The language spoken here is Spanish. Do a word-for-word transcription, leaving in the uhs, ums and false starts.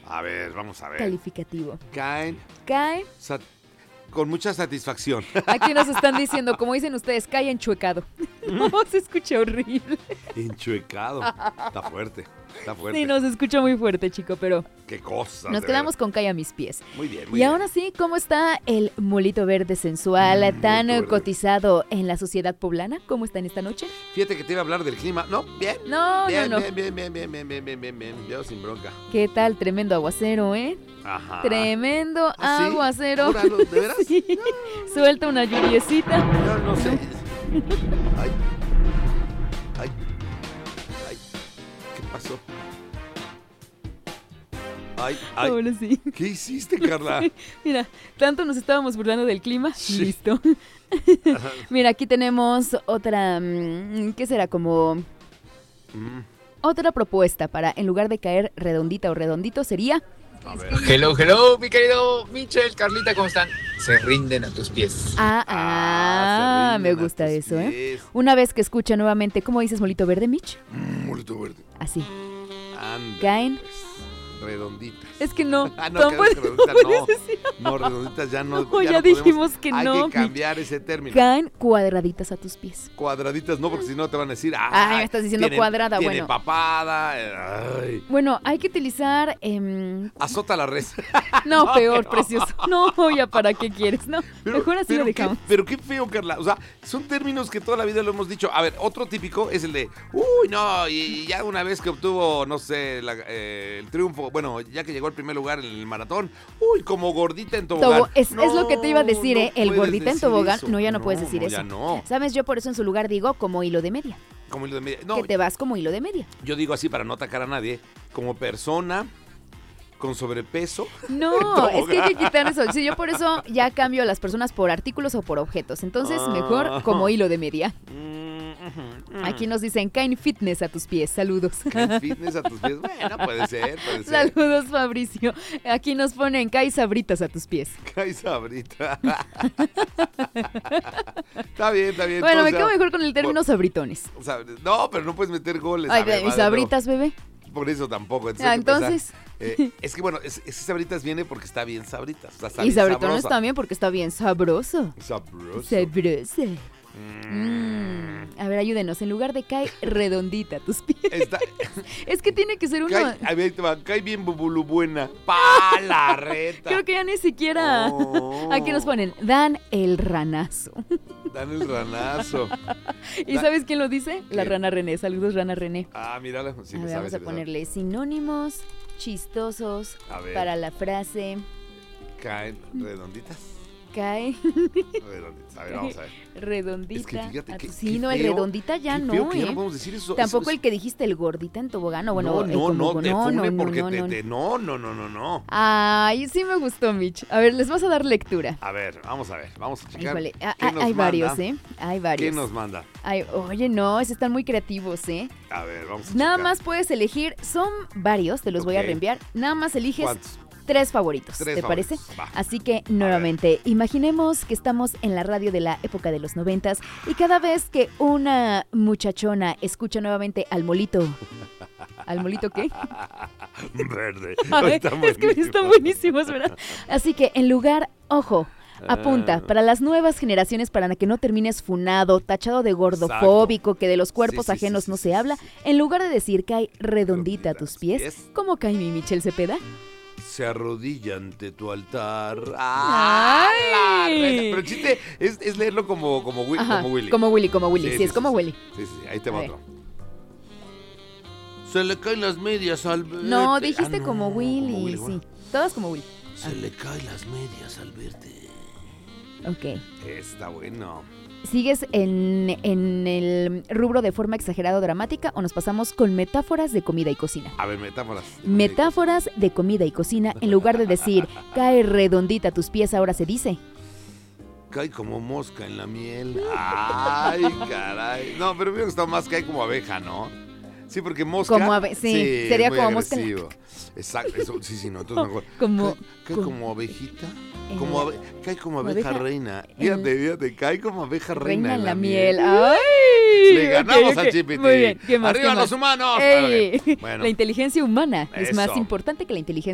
A ver, vamos a ver. Calificativo. Caen. Cae. Sat- con mucha satisfacción. Aquí nos están diciendo, como dicen ustedes, cae enchuecado. No, se escucha horrible. Enchuecado. Está fuerte. Está fuerte. Sí, nos escucha muy fuerte, chico, pero Qué cosa. nos de quedamos ver. con cae a mis pies. Muy bien, muy Y bien. ahora sí, ¿cómo está el molito verde sensual Mm, tan molito verde. cotizado en la sociedad poblana? ¿Cómo está en esta noche? Fíjate que te iba a hablar del clima. No, bien. No, bien, no, no. bien, bien, bien, bien, bien, bien, bien, bien, bien. Yo sin bronca. ¿Qué tal? Tremendo aguacero, ¿eh? Ajá. Tremendo ¿Ah, sí? aguacero. Óralo, ¿de veras? Sí. Suelta una lluviecita. Yo no sé. Ay. Ay. Ay. ¿Qué pasó? Ay, ay. Ahora sí. ¿Qué hiciste, Carla? Mira, tanto nos estábamos burlando del clima. Sí. Listo. Mira, aquí tenemos otra, mm, ¿qué será? Como Mm, otra propuesta para, en lugar de caer redondita o redondito, sería... a ver. Hello, hello, mi querido Michel, Carlita, ¿cómo están? Se rinden a tus pies. Ah, ah, se me rinden a gusta tus eso, ¿eh? pies. Una vez que escucha nuevamente, ¿cómo dices, molito verde, Mitch? Mm, molito verde. Así. Anda, Caen. pues, redonditas. Es que no, Ah, no, no, que puedes, redonditas no no. puedes decir. No, redonditas ya no. No, ya no dijimos podemos. que Hay no, que cambiar ese término. Caen cuadraditas a tus pies. Cuadraditas no, porque si no te van a decir. Ay, me estás diciendo tiene- cuadrada, tiene bueno. papada. Ay. Bueno, hay que utilizar... em, Azota la res. no, No, peor, no. precioso. No, ya para qué quieres, no. Pero- Mejor así pero lo qué- dejamos. pero qué feo, Carla. O sea, son términos que toda la vida lo hemos dicho. A ver, otro típico es el de, uy, no, y ya una vez que obtuvo, no sé, la- eh, el triunfo, bueno, ya que llegó al primer lugar en el maratón, uy, como gordita en tobogán. Tobo- es, es lo que te iba a decir, No, ¿eh? El no puedes gordita en decir tobogán, eso. no, ya no, puedes decir no, eso. Ya no. ¿Sabes? Yo por eso en su lugar digo como hilo de media. Como hilo de media. No, Que te vas como hilo de media. yo digo así para no atacar a nadie, como persona con sobrepeso. No, es que hay que quitar eso. Sí, yo por eso ya cambio a las personas por artículos o por objetos. Entonces, Ah. mejor como hilo de media. Mm, ujú, mm. Aquí nos dicen, Kain Fitness a tus pies. Saludos. ¿Qué fitness a tus pies? Bueno, puede ser, puede ser. Saludos, Fabricio. Aquí nos ponen, Kai Sabritas a tus pies. Cae sabrita. Está bien, está bien. Bueno, todo me sea- quedo mejor con el término sabritones. o sea, no, pero no puedes meter goles. Ay, a ver, ¿y va de sabritas, bebé? nuevo. Por eso tampoco. Ah, hay que empezar. entonces. Eh, es que bueno, es, ese sabritas viene porque está bien sabritas. O sea, está Y bien sabritones sabrosa. también porque está bien sabroso. Sabroso. Sabroso. Mm. Mm. A ver, ayúdenos. En lugar de cae redondita a tus pies. Está, Es que tiene que ser uno. cae, a ver, te va, cae bien bubulu buena. Pa la reta. Creo que ya ni siquiera. Oh. Aquí nos ponen, dan el ranazo. Dan el ranazo. ¿Y Da- sabes quién lo dice? La ¿Quién? rana René. Saludos, rana René. Ah, mírala. Sí, a le ver, sabe, vamos sí a le sabe. ponerle sinónimos chistosos A ver. para la frase Caen redonditas. cae Redonditas. A ver, vamos a ver. redondita. Es que fíjate a que- tu- sí, qué no, el feo, redondita ya Qué no, feo que ya ¿eh? no podemos decir eso. Tampoco eso- el que dijiste el gordita en tobogán, o bueno, no, el no, como- no, te no, funde no, porque no, te, no. te- no, no, no, no, no. Ay, sí me gustó, Mitch. A ver, les vas a dar lectura. A ver, vamos a ver, vamos a checar. Híjole, ah, ¿Qué ah, nos hay manda? varios, ¿eh? Hay ¿Qué varios. nos manda? Ay, oye, no, esos están muy creativos, ¿eh? A ver, vamos a Nada checar. más puedes elegir, son varios, te los voy a Ok. reenviar. Nada más eliges ¿Cuántos? tres favoritos, Tres ¿te favoritos, parece? va. Así que, nuevamente, imaginemos que estamos en la radio de la época de los noventas y cada vez que una muchachona escucha nuevamente al molito... ¿Al molito qué? Verde. Ay, Está es que buenísimo. están buenísimos, ¿verdad? Así que, en lugar, ojo... Apunta, Ah. para las nuevas generaciones, para que no termines funado, tachado de gordofóbico, que de los cuerpos Sí, sí, sí, ajenos sí, no sí, se sí, habla, sí. en lugar de decir que hay redondita a Redondita tus pies, pies. ¿cómo cae mi Michelle Cepeda? Se arrodilla ante tu altar. ¡Ah! la ¡Ay! reta! Pero el chiste es, es leerlo como, como, Wi- Ajá, como Willy. Como Willy, como Willy, sí, Sí, es sí, como sí, Willy. Sí, sí, ahí te A va ver. otro. Se le caen las medias al verte. No, dijiste Ah, no, como Willy, como Willy, sí. bueno. Todas como Willy. Se le caen las medias al verte. Ok. Está bueno. ¿Sigues en, en el rubro de forma exagerada o dramática o nos pasamos con metáforas de comida y cocina? A ver, metáforas. Metáforas de comida y cocina, en lugar de decir cae redondita a tus pies, ahora se dice. Cae como mosca en la miel. Ay, caray. No, pero me hubiera gustado más cae como abeja, ¿no? Sí, porque mosca. Como abe- sí, es sería muy como mosca en la- agresivo. Exacto, eso, sí, sí, no, entonces mejor. Como- Cae, cae como- como abejita. Eh, Como abe- cae como como abeja, abeja reina. en- Fíjate, fíjate, cae como abeja reina, Reina en la miel. ¡Ay! Le ganamos Ok, a ok. Chippity. Muy bien, ¿qué más? ¡Arriba qué los más? humanos! Ey, Ok, bueno. La inteligencia humana es más Eso. importante que la inteligencia